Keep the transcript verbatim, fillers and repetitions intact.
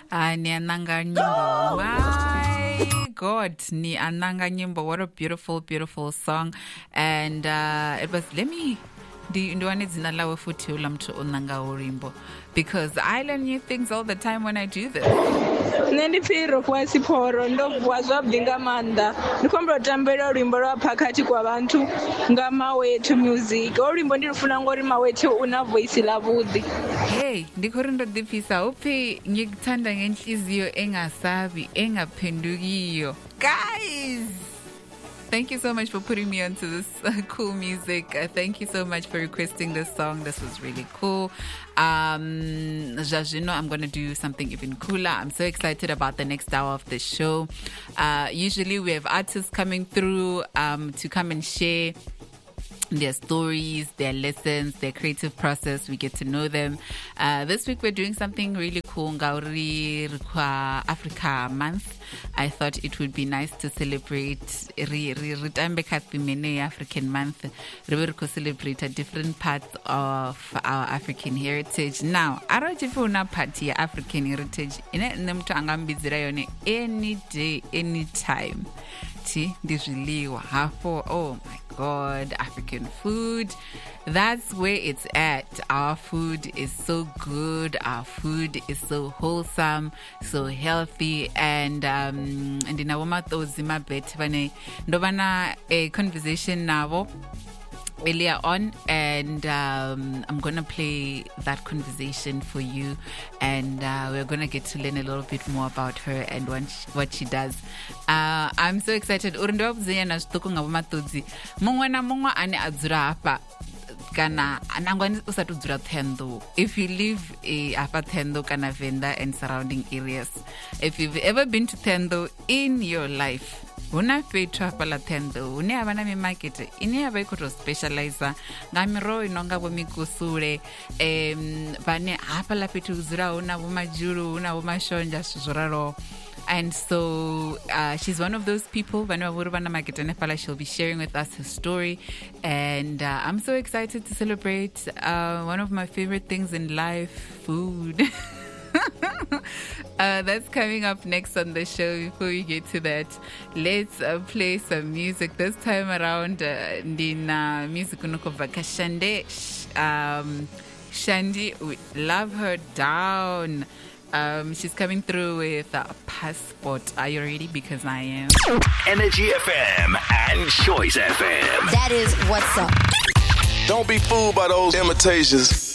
Uh, ni ananga nyimbo. My God, ni ananga nyimbo. What a beautiful, beautiful song. And uh, it was, let me, because I learn new things all the time when I do this. Nendipiro kwa siporo ndo wazwabdi ngamanda nikombro tambera ulimbo lwa pakati kwa bantu ngama wetu music ulimbo ndilufuna ngori mawetu una voice labudi. Hey, ndikorindo dipisa upi ngikuthanda ngenhliziyo engasabi engaphendukiyo. Guys, thank you so much for putting me onto this uh, cool music. Uh, thank you so much for requesting this song. This was really cool. Um, you know, I'm going to do something even cooler. I'm so excited about the next hour of the show. Uh, usually we have artists coming through um, to come and share their stories, their lessons, their creative process. We get to know them. Uh, this week we're doing something really cool, Ngauri Rikwa Africa Month. I thought it would be nice to celebrate African Month. We celebrate a different part of our African heritage. Now, arajifuna party African heritage any day, anytime. Oh my God, African food. That's where it's at. Our food is so good. Our food is so wholesome, so healthy. And um and in our zima bet ndobana a conversation now earlier on, and um, I'm going to play that conversation for you, and uh, we're going to get to learn a little bit more about her and what she, what she does. Uh, I'm so excited. Kana anangwani usatudzura Tendo. If you live uh, apa Tendo kana Venda and surrounding areas, if you've ever been to Tendo in your life, una fetu hapa la Tendo, une abana mi market, ini aba ikoto specializer, ngamiro inonga bo mikusure, em bane hapa la fetu uzura una bo majuru, una bo mashonja suzuraro. And so uh, she's one of those people. She'll be sharing with us her story. And uh, I'm so excited to celebrate uh, one of my favorite things in life, food. uh, that's coming up next on the show. Before we get to that, let's uh, play some music. This time around, Ndina music unukovaka Shande. Um, Shandi, we love her down. Um, she's coming through with a Passport. Are you ready? Because I am. Energy F M and Choice F M. That is what's up. Don't be fooled by those imitations.